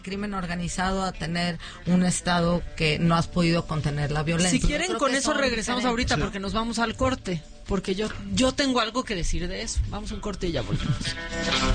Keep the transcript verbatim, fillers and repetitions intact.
crimen organizado a tener un estado que no has podido contener la violencia. Si quieren, con eso regresamos ahorita, sí, porque nos vamos al corte, porque yo yo tengo algo que decir de eso. Vamos a un corte y ya volvemos.